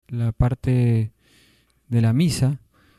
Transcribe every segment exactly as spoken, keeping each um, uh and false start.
la parte de la misa,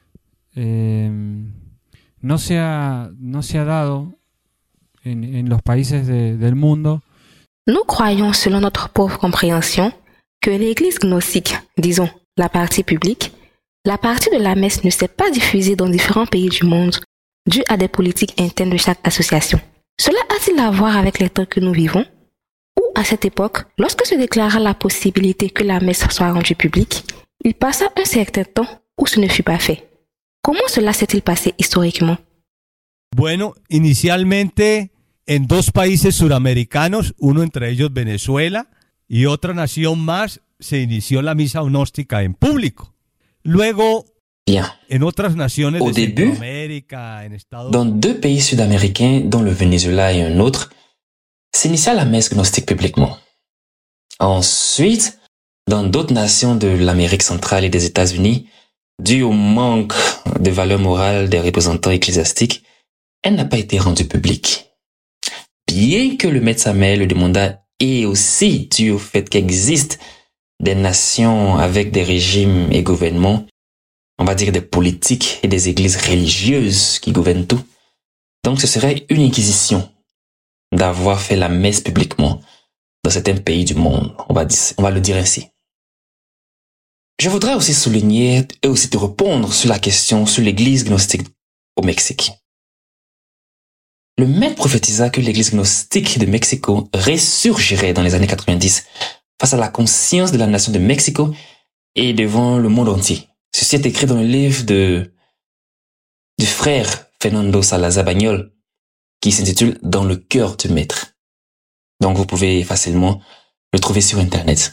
eh, no se ha, no se ha dado en, en los países de, del mundo. Nous croyons, selon notre pauvre compréhension, que l'Église gnostique, disons la partie publique, la partie de la messe ne s'est pas diffusée dans différents pays du monde dû à des politiques internes de chaque association. Cela a-t-il à voir avec les temps que nous vivons? Ou à cette époque, lorsque se déclara la possibilité que la messe soit rendue publique, il passa un certain temps où ce ne fut pas fait. ¿Cómo cela s'est-il passé historiquement? Bueno, inicialmente en dos países suramericanos, uno entre ellos Venezuela y otra nación más, se inició la misa gnóstica en público. Luego, Bien. en otras naciones Au de début, Centroamérica, en Estados dans deux pays sud-américains, dont le Venezuela et un autre, s'initia la messe gnostique publiquement. Ensuite, dans d'autres nations de l'Amérique centrale et des États-Unis, dû au manque de valeur morale des représentants ecclésiastiques, elle n'a pas été rendue publique. Bien que le maître Samuel le demanda, et aussi dû au fait qu'existent des nations avec des régimes et gouvernements, on va dire des politiques et des églises religieuses qui gouvernent tout. Donc ce serait une inquisition d'avoir fait la messe publiquement dans certains pays du monde, on va, dire, on va le dire ainsi. Je voudrais aussi souligner et aussi te répondre sur la question sur l'église gnostique au Mexique. Le maître prophétisa que l'église gnostique de Mexico ressurgirait dans les années quatre-vingt-dix face à la conscience de la nation de Mexico et devant le monde entier. Ceci est écrit dans le livre de, du frère Fernando Salazar Bagnol qui s'intitule « Dans le cœur du maître ». Donc vous pouvez facilement le trouver sur Internet.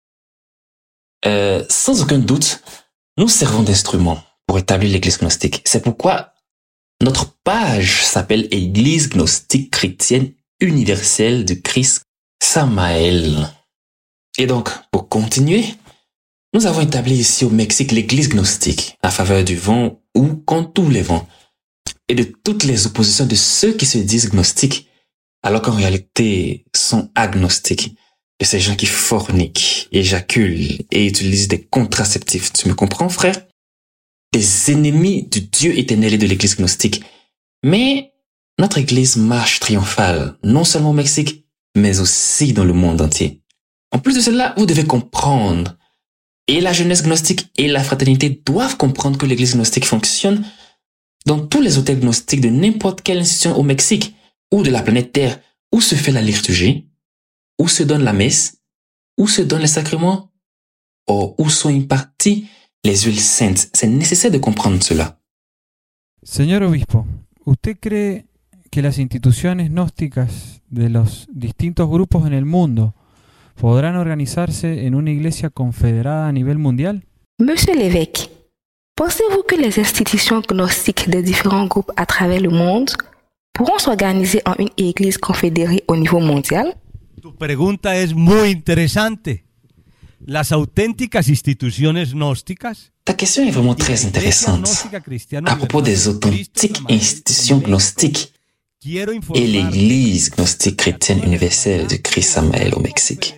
Euh, sans aucun doute, nous servons d'instrument pour établir l'église gnostique. C'est pourquoi notre page s'appelle Église gnostique chrétienne universelle du Christ Samael. Et donc, pour continuer, nous avons établi ici au Mexique l'église gnostique à faveur du vent ou contre tous les vents et de toutes les oppositions de ceux qui se disent gnostiques alors qu'en réalité sont agnostiques, de ces gens qui forniquent, éjaculent et utilisent des contraceptifs. Tu me comprends, frère? Des ennemis du Dieu éternel et de l'église gnostique. Mais notre église marche triomphale, non seulement au Mexique, mais aussi dans le monde entier. En plus de cela, vous devez comprendre, et la jeunesse gnostique et la fraternité doivent comprendre que l'église gnostique fonctionne dans tous les hôtels gnostiques de n'importe quelle institution au Mexique ou de la planète Terre, où se fait la liturgie, où se donne la messe, où se donnent les sacrements, ou où sont imparties les huiles saintes. C'est nécessaire de comprendre cela. Señor Obispo, ¿usted cree que las instituciones gnósticas de los distintos grupos en el mundo podrán organizarse en una iglesia confederada a nivel mundial? Monsieur l'évêque, pensez-vous que les institutions gnostiques des différents groupes à travers le monde pourront s'organiser en une église confédérée au niveau mondial? Tu pregunta es muy interesante. Las auténticas instituciones gnósticas. Ta question est vraiment très intéressante. À propos des authentiques institutions gnostiques et l'église gnostique chrétienne universelle du Christ Samael au Mexique.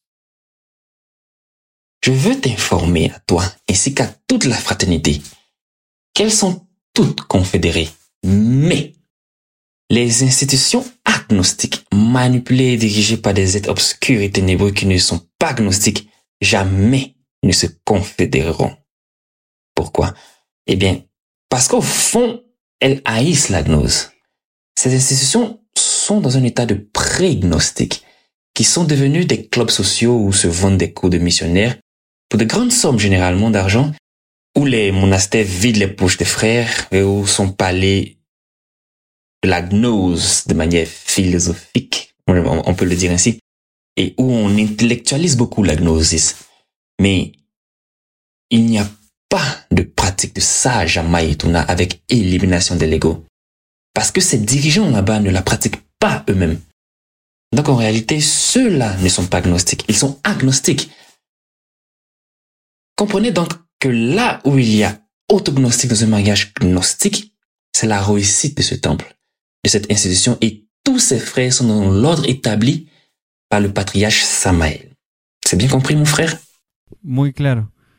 Je veux t'informer à toi ainsi qu'à toute la fraternité qu'elles sont toutes confédérées, mais les institutions agnostiques manipulées et dirigées par des êtres obscurs et ténébreux qui ne sont pas gnostiques jamais ne se confédéreront. Pourquoi? Eh bien, parce qu'au fond, elles haïssent la gnose. Ces institutions sont dans un état de pré-gnostique, qui sont devenus des clubs sociaux où se vendent des cours de missionnaires pour de grandes sommes généralement d'argent, où les monastères vident les poches des frères et où sont parlés de la gnose de manière philosophique, on peut le dire ainsi, et où on intellectualise beaucoup la gnosis. Mais il n'y a pas de pratique de sage à Maïtouna avec élimination de l'ego. Parce que ces dirigeants là-bas ne la pratiquent pas eux-mêmes. Donc en réalité, ceux-là ne sont pas gnostiques, ils sont agnostiques. Comprenez donc que là où il y a autognostique dans un mariage gnostique, c'est la réussite de ce temple, de cette institution, et tous ses frères sont dans l'ordre établi par le patriarche Samael. C'est bien compris, mon frère? Muy claro.